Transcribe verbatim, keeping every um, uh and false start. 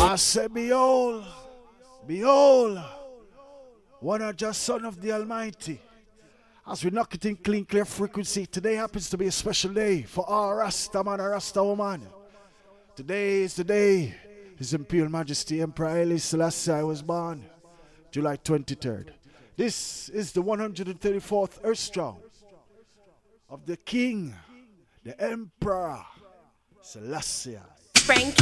I say, behold, behold, one are just son of the Almighty. As we knock it in clean, clear frequency, today happens to be a special day for our Rasta man and Rasta woman. Today is the day His Imperial Majesty Emperor Haile Selassie was born, July twenty-third. This is the one hundred thirty-fourth Earthstrong of the King, the Emperor Selassie. Frank